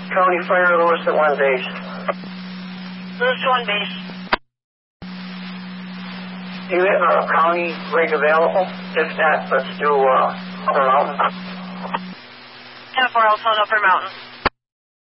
County Fire, Lewis at 1 base. Lewis 1 base. Do you have a county rig available? If not, let's do Upper Mountain. And 4 Alpha on Upper Mountain.